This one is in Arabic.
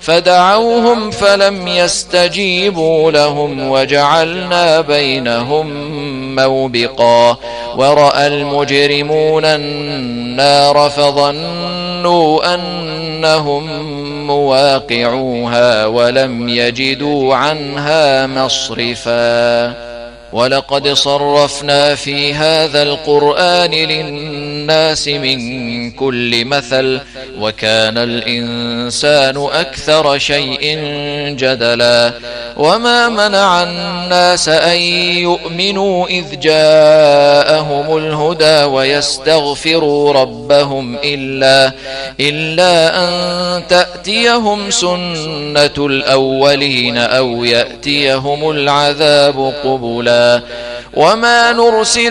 فدعوهم فلم يستجيبوا لهم وجعلنا بينهم موبقا ورأى المجرمون النار فظنوا أنهم مواقعوها ولم يجدوا عنها مصرفا ولقد صرفنا في هذا القرآن للناس من كل مثل وكان الإنسان أكثر شيء جدلا وما منع الناس أن يؤمنوا إذ جاءهم الهدى ويستغفروا ربهم إلا أن تأتيهم سنة الأولين أو يأتيهم العذاب قبلا وما نرسل